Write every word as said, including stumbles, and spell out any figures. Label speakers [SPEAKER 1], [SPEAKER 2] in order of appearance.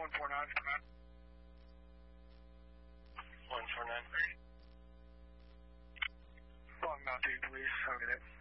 [SPEAKER 1] one four nine.
[SPEAKER 2] one four nine.
[SPEAKER 1] Long Mountain Police, how can I